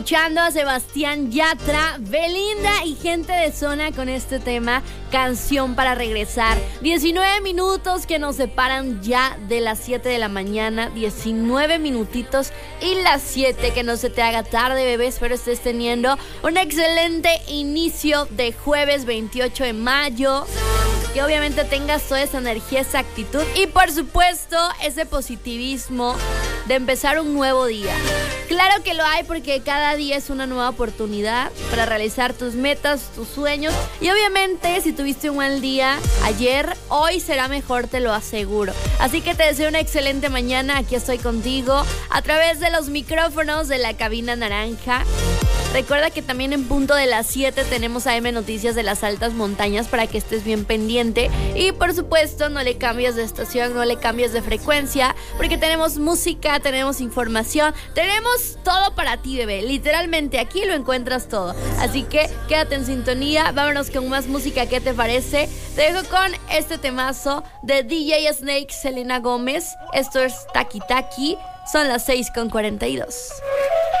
Escuchando a Sebastián Yatra, Belinda y gente de zona con este tema, Canción para Regresar. 19 minutos que nos separan ya de las 7 de la mañana, 19 minutitos y las 7, que no se te haga tarde, bebé. Espero estés teniendo un excelente inicio de jueves 28 de mayo. Que obviamente tengas toda esa energía, esa actitud y por supuesto ese positivismo de empezar un nuevo día. Claro que lo hay, porque cada día es una nueva oportunidad para realizar tus metas, tus sueños. Y obviamente si tuviste un mal día ayer, hoy será mejor, te lo aseguro. Así que te deseo una excelente mañana. Aquí estoy contigo a través de los micrófonos de la cabina naranja. Recuerda que también en punto de las 7 tenemos AM Noticias de las altas montañas para que estés bien pendiente. Y por supuesto no le cambies de estación, no le cambies de frecuencia, porque tenemos música, tenemos información, tenemos todo para ti, bebé. Literalmente aquí lo encuentras todo. Así que quédate en sintonía, vámonos con más música. ¿Qué te parece? Te dejo con este temazo de DJ Snake, Selena Gómez. Esto es Taki Taki. Son las 6:42.